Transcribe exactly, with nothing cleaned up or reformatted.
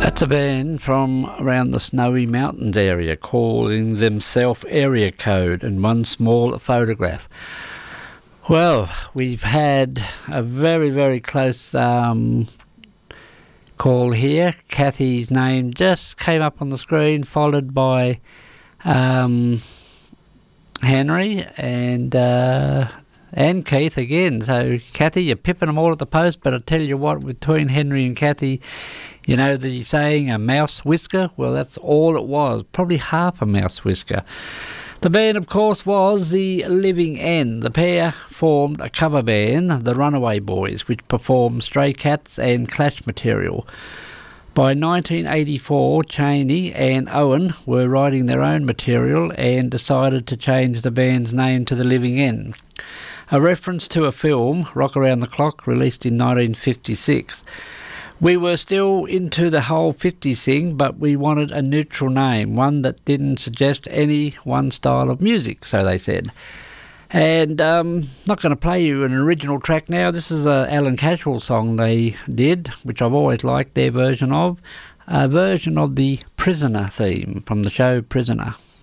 That's a band from around the Snowy Mountains area calling themselves Area Code and One Small Photograph. Well, we've had a very, very close um, call here. Kathy's name just came up on the screen, followed by um, Henry and uh, and Keith again. So, Kathy, you're pipping them all at the post, but I tell you what, between Henry and Kathy, you know the saying, a mouse whisker? Well, that's all it was, probably half a mouse whisker. The band, of course, was the Living End. The pair formed a cover band, the Runaway Boys, which performed Stray Cats and Clash material. By nineteen eighty-four, Cheney and Owen were writing their own material and decided to change the band's name to the Living End, a reference to a film, Rock Around the Clock, released in nineteen fifty-six. We were still into the whole fifties thing, but we wanted a neutral name, one that didn't suggest any one style of music, so they said. And um, not going to play you an original track now. This is a Alan Cashwell song they did, which I've always liked their version of, a version of the Prisoner theme from the show Prisoner.